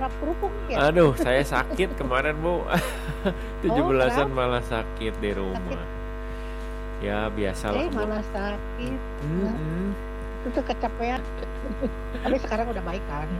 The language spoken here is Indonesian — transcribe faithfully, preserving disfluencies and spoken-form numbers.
saraf kerupuk ya? Aduh, saya sakit kemarin Bu. tujuh belasan kenapa? malah sakit di Sakit. rumah. Ya biasalah Eh, Bu. malah sakit. Nah, Mm-mm. itu tuh kecapean. Tapi sekarang udah baik kan?